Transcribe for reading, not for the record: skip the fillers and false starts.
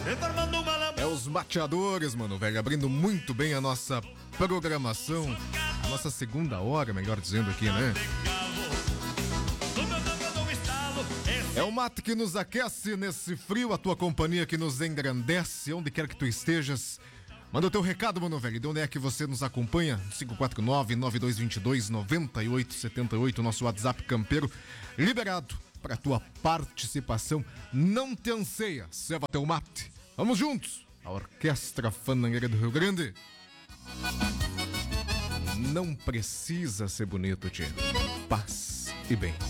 É os mateadores, mano, velho, abrindo muito bem a nossa programação, a nossa segunda hora, melhor dizendo aqui, né? É o mate que nos aquece nesse frio, a tua companhia que nos engrandece, onde quer que tu estejas. Manda o teu recado, mano, velho. De onde é que você nos acompanha? 549-9222-9878, nosso WhatsApp campeiro, liberado para tua participação. Não te anseia, ceva teu mate. Vamos juntos, a Orquestra Fandangueira do Rio Grande. Não precisa ser bonito, tchê. Paz e bem.